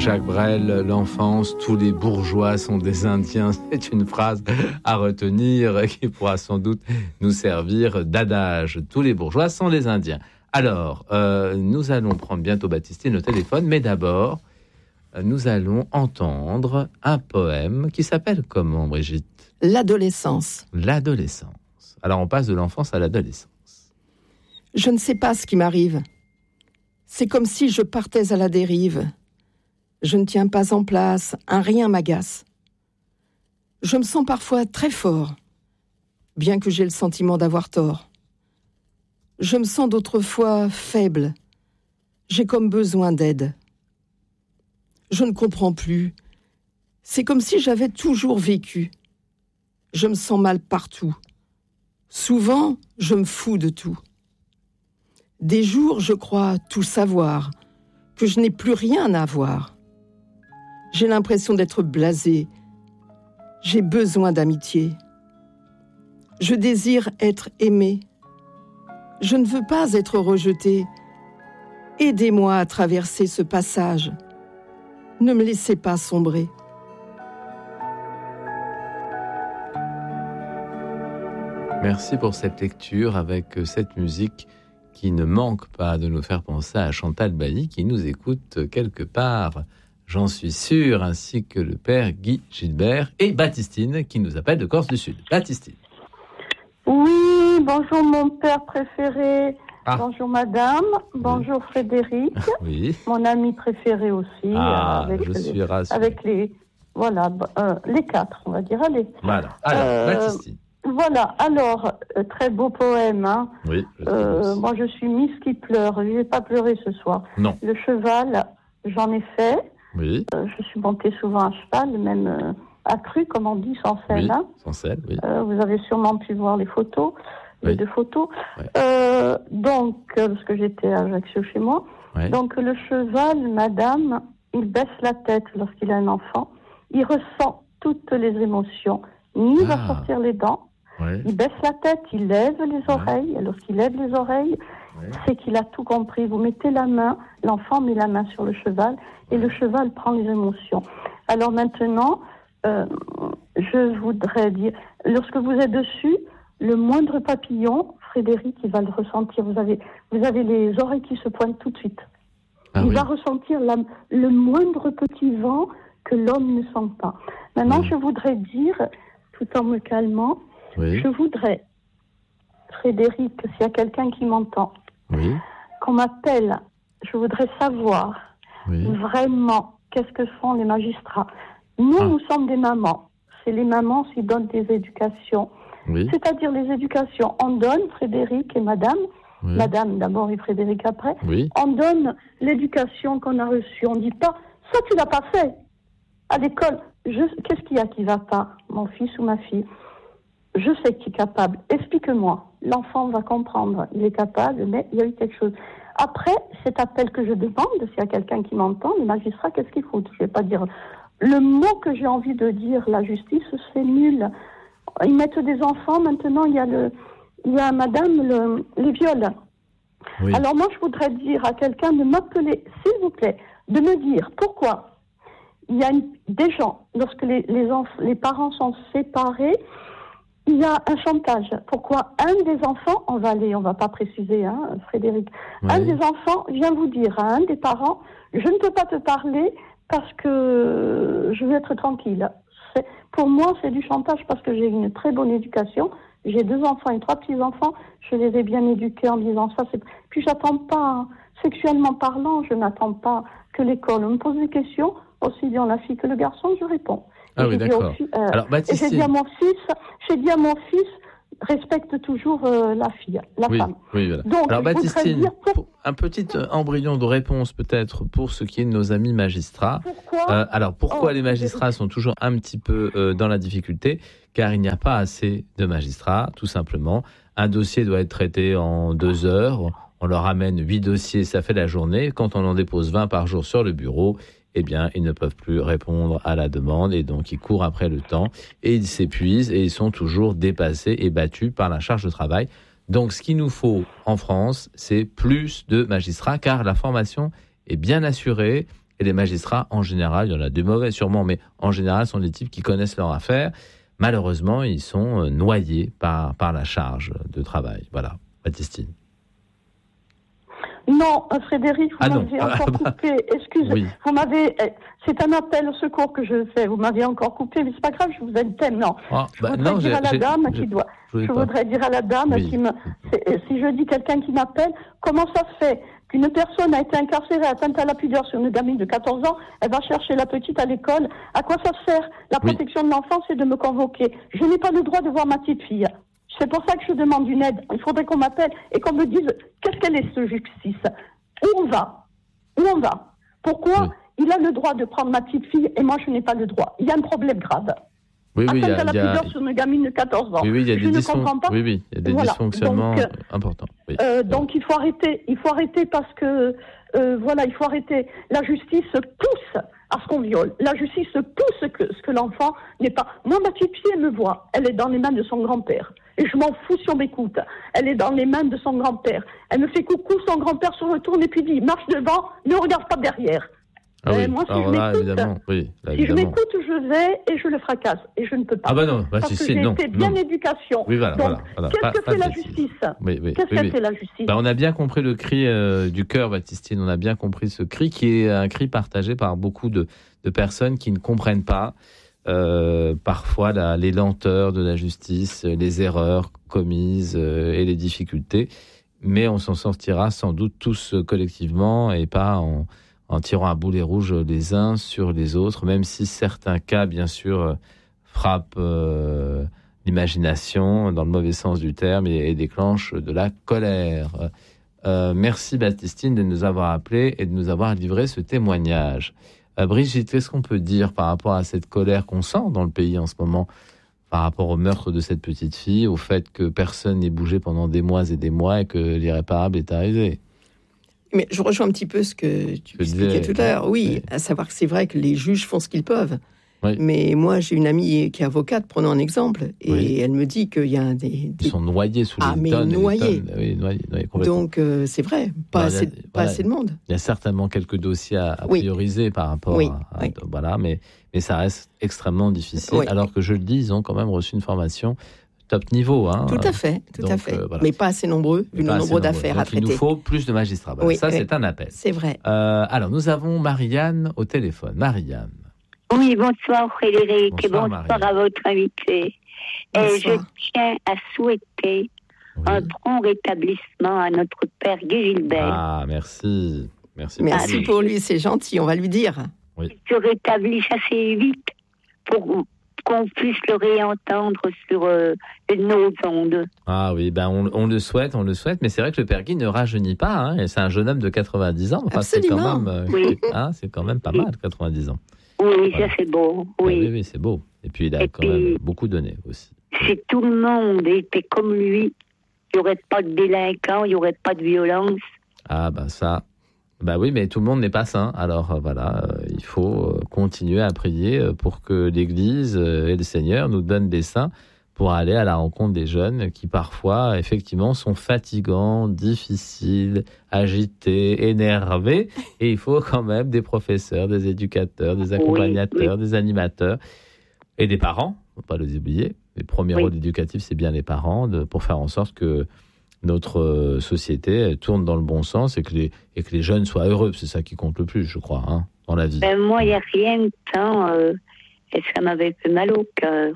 Jacques Brel, l'enfance, tous les bourgeois sont des Indiens. C'est une phrase à retenir qui pourra sans doute nous servir d'adage. Tous les bourgeois sont des Indiens. Alors, nous allons prendre bientôt Baptistine au téléphone, mais d'abord, nous allons entendre un poème qui s'appelle comment, Brigitte ? L'adolescence. L'adolescence. Alors, on passe de l'enfance à l'adolescence. Je ne sais pas ce qui m'arrive. C'est comme si je partais à la dérive. Je ne tiens pas en place, un rien m'agace. Je me sens parfois très fort, bien que j'ai le sentiment d'avoir tort. Je me sens d'autres fois faible. J'ai comme besoin d'aide. Je ne comprends plus. C'est comme si j'avais toujours vécu. Je me sens mal partout. Souvent, je me fous de tout. Des jours, je crois tout savoir, que je n'ai plus rien à voir. J'ai l'impression d'être blasé. J'ai besoin d'amitié. Je désire être aimé. Je ne veux pas être rejeté. Aidez-moi à traverser ce passage. Ne me laissez pas sombrer. Merci pour cette lecture avec cette musique qui ne manque pas de nous faire penser à Chantal Bailly qui nous écoute quelque part, j'en suis sûr, ainsi que le père Guy Gilbert et Baptistine qui nous appelle de Corse du Sud. Baptistine. Oui, bonjour mon père préféré, bonjour madame, bonjour oui. Frédéric, oui. Mon ami préféré aussi. Je suis rassuré. Avec les quatre, on va dire, allez. Voilà, alors Baptistine. Voilà, alors, très beau poème. Hein. Oui, moi, je suis Miss qui pleure. Je vais pas pleurer ce soir. Non. Le cheval, j'en ai fait. Oui. Je suis montée souvent à cheval, même accru, comme on dit, sans selle. Oui, hein. sans selle, oui. Vous avez sûrement pu voir les photos, les deux photos. Ouais. Donc, parce que j'étais à Ajaccio chez moi. Ouais. Donc, le cheval, madame, il baisse la tête lorsqu'il a un enfant. Il ressent toutes les émotions. Il va sortir les dents. Ouais. Il baisse la tête, il lève les oreilles. Et lorsqu'il lève les oreilles, c'est qu'il a tout compris. Vous mettez la main, l'enfant met la main sur le cheval et le cheval prend les émotions. Alors maintenant, je voudrais dire, lorsque vous êtes dessus, le moindre papillon, Frédéric, il va le ressentir. Vous avez les oreilles qui se pointent tout de suite. Il va ressentir le moindre petit vent que l'homme ne sent pas. Maintenant, je voudrais dire, tout en me calmant, je voudrais, Frédéric, s'il y a quelqu'un qui m'entend, qu'on m'appelle, je voudrais savoir vraiment qu'est-ce que font les magistrats. Nous sommes des mamans. C'est les mamans qui donnent des éducations. C'est-à-dire les éducations. On donne, Frédéric et madame, madame d'abord et Frédéric après, on donne l'éducation qu'on a reçue. On ne dit pas, ça tu l'as pas fait. À l'école, qu'est-ce qu'il y a qui va pas, mon fils ou ma fille? Je sais qu'il est capable. Explique-moi. L'enfant va comprendre. Il est capable, mais il y a eu quelque chose. Après, cet appel que je demande, s'il y a quelqu'un qui m'entend, les magistrats, qu'est-ce qu'ils foutent? Je ne vais pas dire... Le mot que j'ai envie de dire, la justice, c'est nul. Ils mettent des enfants. Maintenant, il y a madame, les viols. Alors moi, je voudrais dire à quelqu'un de m'appeler, s'il vous plaît, de me dire pourquoi il y a des gens, lorsque les parents sont séparés, il y a un chantage. Pourquoi un des enfants, on va pas préciser, hein, Frédéric, un des enfants vient vous dire à un des parents, je ne peux pas te parler parce que je veux être tranquille. Pour moi, c'est du chantage parce que j'ai une très bonne éducation. J'ai 2 enfants et 3 petits-enfants. Je les ai bien éduqués en disant ça. Puis j'attends pas, sexuellement parlant, je n'attends pas que l'école me pose des questions. Aussi bien la fille que le garçon, je réponds. Ah oui, d'accord. Alors, Baptistine... j'ai dit à mon fils, respecte toujours la femme. Oui, voilà. Donc, alors, Baptistine, un petit embryon de réponse peut-être pour ce qui est de nos amis magistrats. Pourquoi les magistrats sont toujours un petit peu dans la difficulté? Car il n'y a pas assez de magistrats, tout simplement. Un dossier doit être traité en 2 heures. On leur amène 8 dossiers, ça fait la journée. Quand on en dépose 20 par jour sur le bureau, eh bien, ils ne peuvent plus répondre à la demande et donc ils courent après le temps et ils s'épuisent et ils sont toujours dépassés et battus par la charge de travail. Donc, ce qu'il nous faut en France, c'est plus de magistrats car la formation est bien assurée Et les magistrats, en général, il y en a des mauvais sûrement, mais en général, sont des types qui connaissent leur affaire. Malheureusement, ils sont noyés par la charge de travail. Voilà, Baptistine. Non, Frédéric, vous m'avez encore coupé. Excusez, oui. Vous m'avez. C'est un appel au secours que je fais. Vous m'avez encore coupé, mais c'est pas grave. Je vous aime tellement. Je voudrais dire à la dame qui doit. Je voudrais dire à la dame qui me. Si je dis quelqu'un qui m'appelle, comment ça se fait qu'une personne a été incarcérée, atteinte à la pudeur sur une gamine de 14 ans, elle va chercher la petite à l'école. À quoi ça sert? La protection de l'enfant, c'est de me convoquer. Je n'ai pas le droit de voir ma petite fille. C'est pour ça que je demande une aide. Il faudrait qu'on m'appelle et qu'on me dise qu'est-ce qu'elle est, ce justice. Où on va? Pourquoi il a le droit de prendre ma petite fille et moi je n'ai pas le droit? Il y a un problème grave. Atteinte à la pudeur sur une gamine de 14 ans. Oui, il y a des dysfonctionnements importants. Donc il faut arrêter parce que il faut arrêter. La justice pousse à ce qu'on viole. La justice pousse ce que l'enfant n'est pas. Moi, ma petite fille, elle me voit. Elle est dans les mains de son grand-père. Et je m'en fous si on m'écoute. Elle est dans les mains de son grand-père. Elle me fait coucou, son grand-père se retourne et puis dit, marche devant, ne regarde pas derrière. Moi, si je m'écoute, je vais et je le fracasse. Et je ne peux pas. Ah bah non, parce que j'ai été bien éducation. Oui, voilà, donc, qu'est-ce que fait la justice? Qu'est-ce qu'elle fait la justice? On a bien compris le cri du cœur, Baptistine. On a bien compris ce cri qui est un cri partagé par beaucoup de personnes qui ne comprennent pas parfois les lenteurs de la justice, les erreurs commises et les difficultés. Mais on s'en sortira sans doute tous collectivement et pas en tirant à boulet rouge les uns sur les autres, même si certains cas, bien sûr, frappent l'imagination dans le mauvais sens du terme et déclenchent de la colère. Merci Baptistine de nous avoir appelés et de nous avoir livré ce témoignage. Brigitte, qu'est-ce qu'on peut dire par rapport à cette colère qu'on sent dans le pays en ce moment, par rapport au meurtre de cette petite fille, au fait que personne n'ait bougé pendant des mois et des mois et que l'irréparable est arrivé? Mais je rejoins un petit peu ce que tu expliquais tout à l'heure. Oui, à savoir que c'est vrai que les juges font ce qu'ils peuvent. Oui. Mais moi, j'ai une amie qui est avocate, prenons un exemple, et elle me dit qu'il y a Ils sont noyés sous les tonnes. Noyés. Oui, noyés donc, c'est vrai, pas assez de monde. Il y a certainement quelques dossiers à prioriser par rapport à voilà, mais ça reste extrêmement difficile. Oui. Alors que je le dis, ils ont quand même reçu une formation top niveau. Tout à fait. Voilà. Mais pas assez nombreux, vu le nombre d'affaires à traiter. Il nous faut plus de magistrats. Voilà, c'est un appel. C'est vrai. Alors, nous avons Marianne au téléphone. Marianne. Oui, bonsoir Frédéric, et bonsoir à votre invité. Et je tiens à souhaiter un prompt rétablissement à notre père Guy Gilbert. Ah, merci. Merci pour lui, c'est gentil, on va lui dire. Il se rétablisse assez vite pour qu'on puisse le réentendre sur nos ondes. Ah oui, on le souhaite, mais c'est vrai que le père Guy ne rajeunit pas, et c'est un jeune homme de 90 ans. Enfin, absolument. C'est quand même pas mal, 90 ans. Oui, ça c'est beau. Oui, c'est beau. Et puis il a même beaucoup donné aussi. Si tout le monde était comme lui, il n'y aurait pas de délinquants, il n'y aurait pas de violence. Ah ça... oui, mais tout le monde n'est pas saint. Alors il faut continuer à prier pour que l'Église et le Seigneur nous donnent des saints pour aller à la rencontre des jeunes qui parfois, effectivement, sont fatigants, difficiles, agités, énervés. Et il faut quand même des professeurs, des éducateurs, des accompagnateurs, des animateurs et des parents. Il ne faut pas les oublier. Le premier rôle éducatif, c'est bien les parents pour faire en sorte que notre société tourne dans le bon sens et que les jeunes soient heureux. C'est ça qui compte le plus, je crois, dans la vie. Moi, il n'y a rien de temps et ça m'avait fait mal au cœur.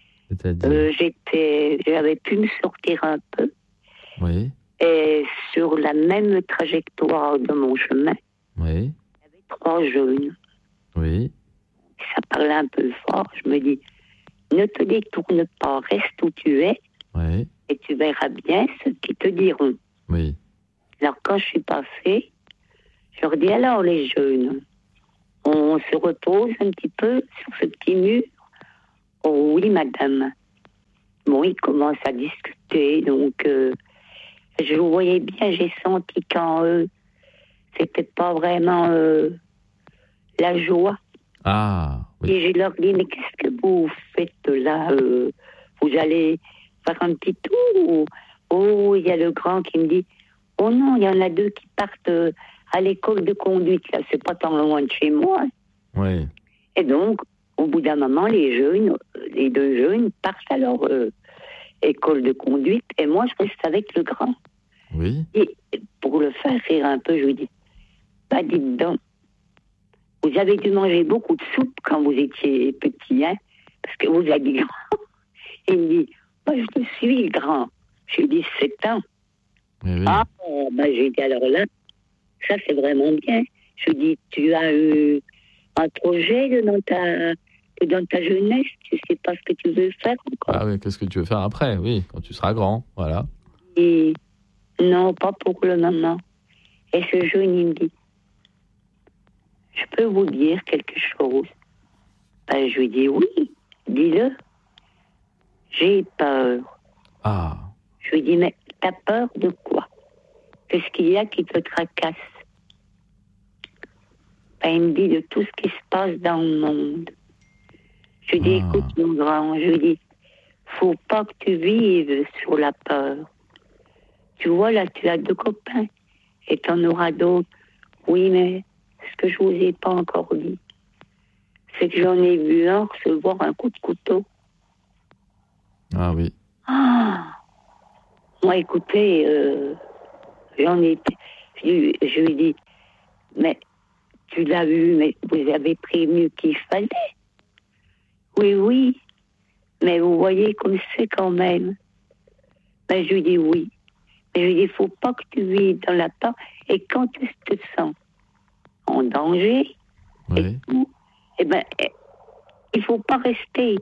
J'avais pu me sortir un peu. Oui. Et sur la même trajectoire de mon chemin, oui. Il y avait 3 jeunes. Oui. Ça parlait un peu fort. Je me dis, ne te détourne pas, reste où tu es. Oui. Et tu verras bien ce qu'ils te diront. Oui. Alors, quand je suis passée, je leur dis, alors les jeunes, on se repose un petit peu sur ce petit mur. Oh oui, madame. Bon, ils commencent à discuter, donc je vous voyais bien, j'ai senti qu'en eux, c'était pas vraiment la joie. Ah, oui. Et je leur dis, mais qu'est-ce que vous faites là vous allez faire un petit tour? Oh, il y a le grand qui me dit, oh non, il y en a 2 qui partent à l'école de conduite, là, c'est pas tant loin de chez moi. Oui. Et donc, au bout d'un moment, les deux jeunes partent à leur école de conduite, et moi, je reste avec le grand. Oui. Et pour le faire rire un peu, je lui dis, bah dites donc, vous avez dû manger beaucoup de soupe quand vous étiez petit, hein, parce que vous êtes grand. Et il me dit, bah, je suis grand. Je lui dis, 7 ans. Oui. Ah, bah, j'ai dit, alors là, ça c'est vraiment bien. Je lui dis, tu as eu un projet dans ta jeunesse, tu sais pas ce que tu veux faire encore. Ah oui, qu'est-ce que tu veux faire après? Oui, quand tu seras grand, voilà. Et non, pas pour le moment. Et ce jeune, il me dit, je peux vous dire quelque chose? Ben, je lui dis, oui, dis-le. J'ai peur. Ah. Je lui dis, mais t'as peur de quoi? Qu'est-ce qu'il y a qui te tracasse? Ben, il me dit de tout ce qui se passe dans le monde. Je lui dis, écoute, mon grand, je lui dis, faut pas que tu vives sur la peur. Tu vois, là, tu as 2 copains et t'en auras d'autres. Oui, mais ce que je vous ai pas encore dit, c'est que j'en ai vu un recevoir un coup de couteau. Ah oui. Ah! Moi, écoutez, j'en ai... Je lui dis, mais tu l'as vu, mais vous avez prévenu qu'il fallait. Oui, mais vous voyez comme c'est quand même. Ben, je lui dis oui. Mais je lui dis, il ne faut pas que tu vives dans la peur. Et quand tu te sens en danger, Oui. et ben, il ne faut pas rester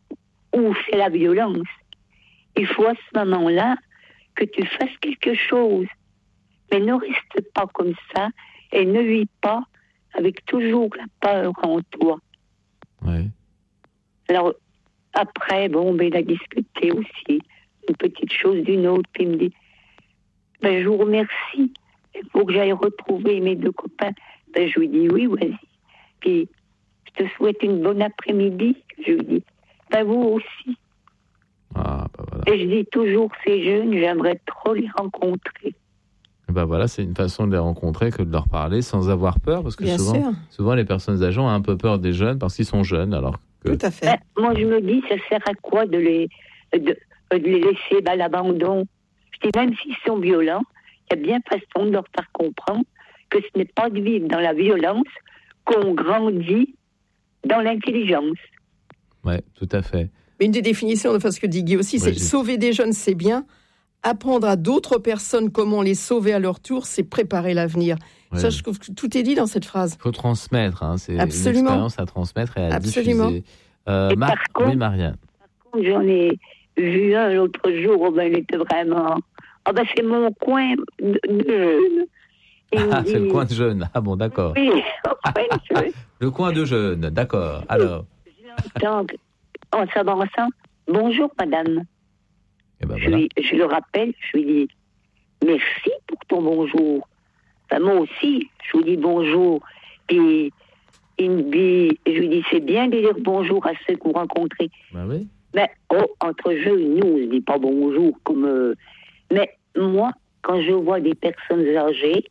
où c'est la violence. Il faut à ce moment-là que tu fasses quelque chose. Mais ne reste pas comme ça et ne vis pas avec toujours la peur en toi. Oui. Alors, après, bon, ben, il a discuté aussi une petite chose d'une autre, puis il me dit, ben, je vous remercie. Il faut que j'aille retrouver mes 2 copains. Ben, je lui dis, oui, vas-y. Puis, je te souhaite une bonne après-midi. Je lui dis, ben, vous aussi. Ah, bah voilà. Et je dis toujours, ces jeunes, j'aimerais trop les rencontrer. Ben voilà, c'est une façon de les rencontrer que de leur parler sans avoir peur, parce que souvent les personnes âgées ont un peu peur des jeunes parce qu'ils sont jeunes, alors que... Tout à fait. Ben, moi, je me dis, ça sert à quoi de les laisser à l'abandon? Je dis, même s'ils sont violents, il y a bien façon de leur faire comprendre que ce n'est pas de vivre dans la violence qu'on grandit dans l'intelligence. Oui, tout à fait. Mais une des définitions, de ce que dit Guy aussi, c'est sauver des jeunes, c'est bien. Apprendre à d'autres personnes comment les sauver à leur tour, c'est préparer l'avenir. Ouais. Ça, je trouve que tout est dit dans cette phrase. Il faut transmettre, hein, c'est Absolument. Une expérience à transmettre et à diffuser. Par contre, Marianne. Par contre, j'en ai vu un l'autre jour, oh ben, il était vraiment... Ah ben, c'est mon coin de jeunes. C'est le coin de jeunes. Ah bon, d'accord. Oui, le coin de jeunes. Le coin de jeunes, d'accord. Alors. Donc, en s'avançant, bonjour madame. Et ben voilà. Je le rappelle, je lui dis merci pour ton bonjour. Ben, moi aussi, je lui dis bonjour. Puis il me dit, je lui dis c'est bien de dire bonjour à ceux que vous rencontrez. Ben oui. Mais entre jeunes, nous, on ne dit pas bonjour comme. Mais moi, quand je vois des personnes âgées,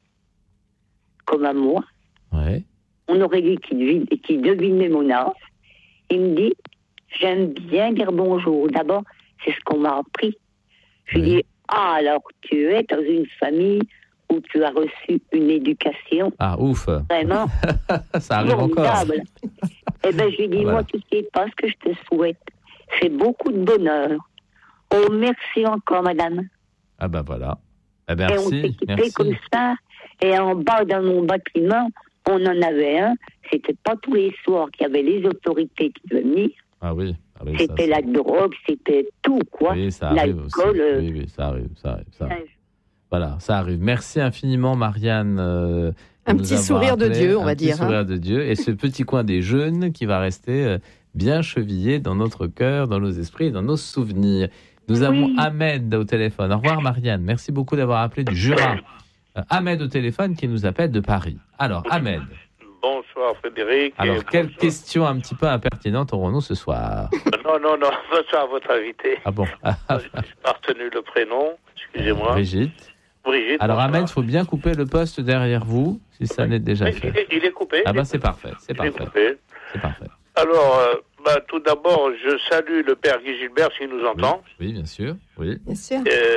comme à moi, ouais. On aurait dit qu'il devinait mon âge. Il me dit, j'aime bien dire bonjour. D'abord, c'est ce qu'on m'a appris. Je lui dis, alors tu es dans une famille où tu as reçu une éducation. Ah, ouf. Vraiment. Ça arrive formidable. Encore. Eh bien, je lui dis, moi, tout ce qui passe, que je te souhaite, c'est beaucoup de bonheur. Oh, merci encore, madame. Ah ben voilà. Eh ben, et merci. On s'est quitté comme ça. Et en bas, dans mon bâtiment, on en avait un. C'était pas tous les soirs qu'il y avait les autorités qui venaient venir. Ah oui. C'était la drogue, c'était tout, quoi. Oui, ça arrive aussi. Oui, ça arrive. Voilà, ça arrive. Merci infiniment, Marianne. Un petit sourire de Dieu, on va dire. Un petit sourire de Dieu. Et ce petit coin des jeunes qui va rester bien chevillé dans notre cœur, dans nos esprits, dans nos souvenirs. Nous avons Ahmed au téléphone. Au revoir, Marianne. Merci beaucoup d'avoir appelé du Jura. Ahmed au téléphone qui nous appelle de Paris. Alors, Ahmed. Bonsoir Frédéric. Alors, quelle question un petit peu impertinente aurons-nous ce soir? Non. Bonsoir à votre invité. Ah bon. Je n'ai pas retenu le prénom, excusez-moi. Brigitte. Brigitte. Alors Ahmed, il faut bien couper le poste derrière vous, si ça n'est déjà fait. Il est coupé. Ah bah c'est parfait, c'est parfait. C'est parfait. Alors, tout d'abord, je salue le père Guy Gilbert s'il nous entend. Oui, bien sûr. Oui. Bien sûr.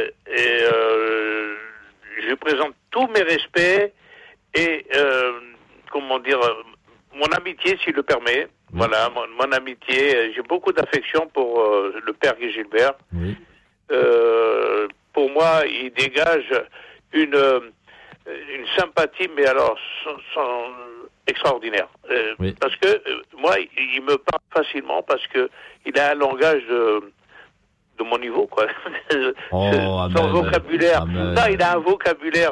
Je présente tous mes respects et, mon amitié, s'il le permet. Oui. Voilà, mon amitié. J'ai beaucoup d'affection pour le père Guy Gilbert. Oui. Pour moi, il dégage une sympathie, mais alors extraordinaire. Oui. Parce que moi, il me parle facilement parce que il a un langage de mon niveau, quoi. Son vocabulaire. Amen. Non, il a un vocabulaire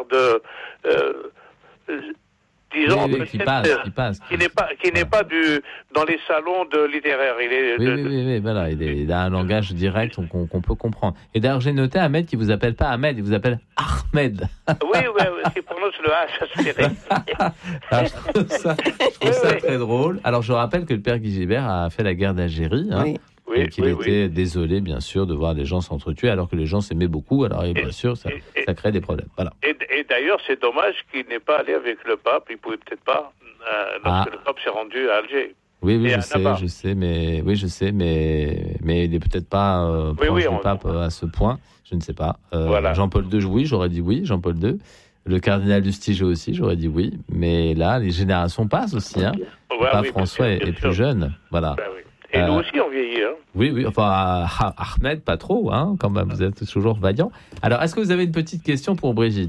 disons, qui passe. Qui n'est pas dans les salons littéraires. Oui, voilà. Il a un langage direct qu'on peut comprendre. Et d'ailleurs, j'ai noté Ahmed qui vous appelle pas Ahmed, il vous appelle Ahmed. Oui, il prononce le H, ça se fait. Alors, je trouve ça très drôle. Alors, je rappelle que le père Guy Gilbert a fait la guerre d'Algérie. Hein. Oui. Et qu'il était désolé, bien sûr, de voir des gens s'entretuer, alors que les gens s'aimaient beaucoup. Alors, bien sûr, ça crée des problèmes. Voilà. Et d'ailleurs, c'est dommage qu'il n'ait pas allé avec le pape. Il ne pouvait peut-être pas, lorsque le pape s'est rendu à Alger. Oui, je sais, mais il n'est peut-être pas proche du pape à ce point. Je ne sais pas. Voilà. Jean-Paul II, oui, j'aurais dit oui. Jean-Paul II. Le cardinal Lustiger aussi, j'aurais dit oui. Mais là, les générations passent aussi. Hein. Le pape François est plus jeune. Voilà. Ben oui. Et nous aussi, on vieillit. Hein. Oui, enfin, Ahmed, pas trop, hein, quand même, vous êtes toujours vaillant. Alors, est-ce que vous avez une petite question pour Brigitte ?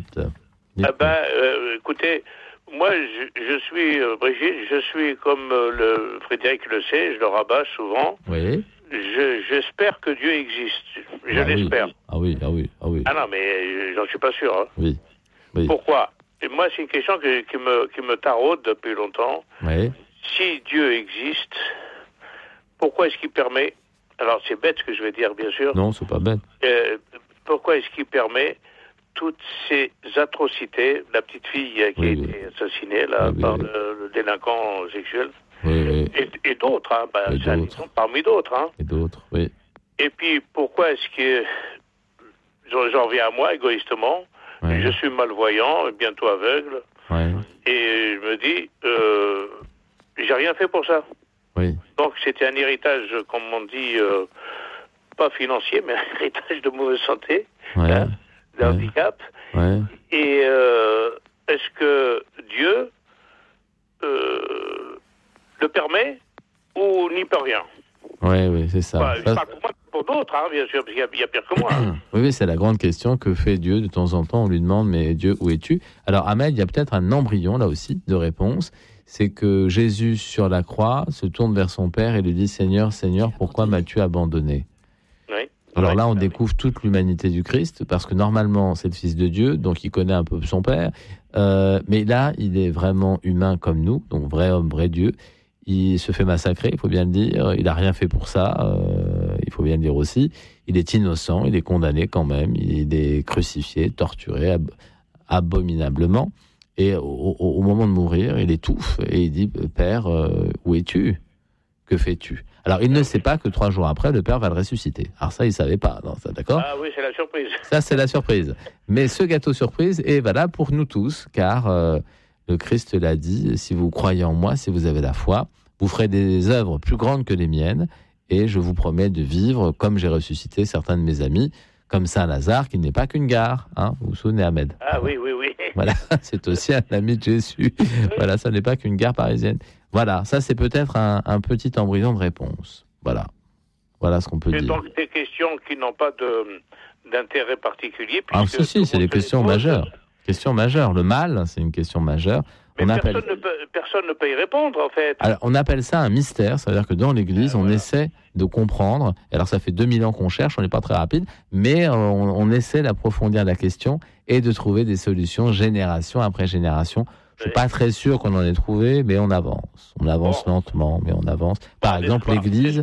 Écoutez, moi, je suis, Brigitte, je suis comme le Frédéric le sait, je le rabâche souvent. Oui. J'espère que Dieu existe. Je l'espère. Oui. Ah non, mais j'en suis pas sûr. Hein. Oui. Pourquoi ? Et moi, c'est une question qui me taraude depuis longtemps. Oui. Si Dieu existe... Pourquoi est-ce qu'il permet, alors c'est bête ce que je vais dire bien sûr. Non, c'est pas bête. Pourquoi est-ce qu'il permet toutes ces atrocités, la petite fille qui a été assassinée là, par le délinquant sexuel, et d'autres, hein, c'est un exemple parmi d'autres. Hein. Et d'autres, oui. Et puis pourquoi est-ce que, j'en viens à moi égoïstement, je suis malvoyant, bientôt aveugle, et je me dis, j'ai rien fait pour ça. Oui. Donc c'était un héritage, comme on dit, pas financier, mais un héritage de mauvaise santé, d'handicap. Et est-ce que Dieu le permet ou n'y peut rien ? Oui, c'est ça. Je parle pour moi, pour d'autres, hein, bien sûr, parce qu'il y a pire que moi. Hein. Oui, c'est la grande question. Que fait Dieu ? De temps en temps, on lui demande, mais Dieu, où es-tu ? Alors, Ahmed, il y a peut-être un embryon, là aussi, de réponse. C'est que Jésus, sur la croix, se tourne vers son Père et lui dit « Seigneur, Seigneur, pourquoi m'as-tu abandonné ?» Alors là, on découvre toute l'humanité du Christ, parce que normalement, c'est le Fils de Dieu, donc il connaît un peu son Père. Mais là, il est vraiment humain comme nous, donc vrai homme, vrai Dieu. Il se fait massacrer, il faut bien le dire. Il n'a rien fait pour ça, il faut bien le dire aussi. Il est innocent, il est condamné quand même. Il est crucifié, torturé abominablement. Et au moment de mourir, il étouffe et il dit « Père, où es-tu ? Que fais-tu » Alors, il ne sait pas que 3 jours après, le Père va le ressusciter. Alors ça, il ne savait pas, non, ça, d'accord ? Ah oui, c'est la surprise. Ça, c'est la surprise. Mais ce gâteau surprise est valable pour nous tous, car le Christ l'a dit, si vous croyez en moi, si vous avez la foi, vous ferez des œuvres plus grandes que les miennes, et je vous promets de vivre comme j'ai ressuscité certains de mes amis, comme Saint-Lazare, qui n'est pas qu'une gare. Hein, vous vous souvenez, Ahmed ? Ah oui. Voilà, c'est aussi un ami de Jésus. Voilà, ça n'est pas qu'une gare parisienne. Voilà, ça c'est peut-être un petit embryon de réponse. Voilà ce qu'on peut dire. C'est donc des questions qui n'ont pas d'intérêt particulier. Ah si, c'est des questions majeures. Questions majeures. Le mal, c'est une question majeure. Mais personne ne peut y répondre, en fait. Alors, on appelle ça un mystère, c'est-à-dire que dans l'Église, on essaie de comprendre. Alors, ça fait 2000 ans qu'on cherche, on n'est pas très rapide, mais on essaie d'approfondir la question et de trouver des solutions génération après génération. Je suis pas très sûr qu'on en ait trouvé, mais on avance. On avance lentement, mais on avance. Par exemple, l'Église,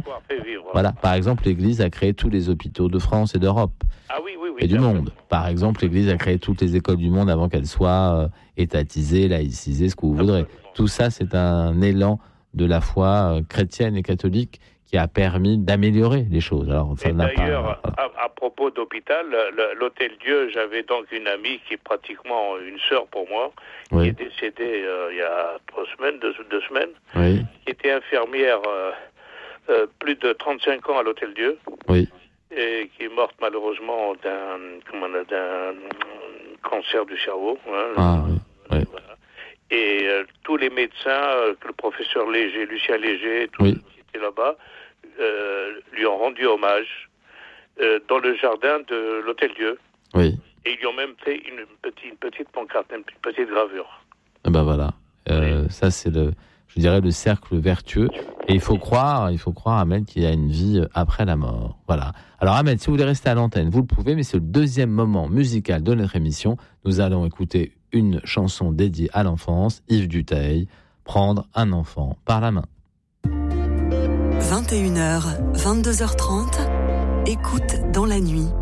par exemple, l'Église a créé tous les hôpitaux de France et d'Europe. Et du monde. Par exemple, l'Église a créé toutes les écoles du monde avant qu'elles soient étatisées, laïcisées, ce que vous voudrez. Tout ça, c'est un élan de la foi chrétienne et catholique qui a permis d'améliorer les choses. Alors, ça n'a d'ailleurs, à propos d'hôpital, l'Hôtel Dieu, j'avais donc une amie qui est pratiquement une sœur pour moi, qui est décédée il y a 2 semaines, qui était infirmière plus de 35 ans à l'Hôtel Dieu, et qui est morte malheureusement d'un cancer du cerveau. Voilà. Et tous les médecins, le professeur Léger, Lucien Léger, tous ceux qui étaient là-bas, lui ont rendu hommage dans le jardin de l'Hôtel Dieu. Et ils lui ont même fait une petite pancarte, une petite gravure. Ben voilà. Ça, c'est le cercle vertueux. Et il faut croire, Ahmed, qu'il y a une vie après la mort. Voilà. Alors, Ahmed, si vous voulez rester à l'antenne, vous le pouvez, mais c'est le deuxième moment musical de notre émission. Nous allons écouter une chanson dédiée à l'enfance, Yves Dutheil, Prendre un enfant par la main. 21h, 22h30, écoute dans la nuit.